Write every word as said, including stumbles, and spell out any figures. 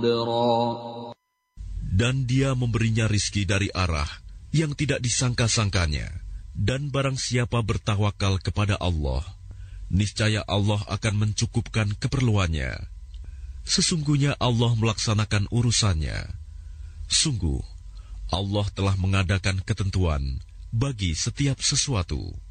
Dan Dia memberinya rizki dari arah yang tidak disangka-sangkanya. Dan barang siapa bertawakal kepada Allah, niscaya Allah akan mencukupkan keperluannya. Sesungguhnya Allah melaksanakan urusannya. Sungguh, Allah telah mengadakan ketentuan bagi setiap sesuatu.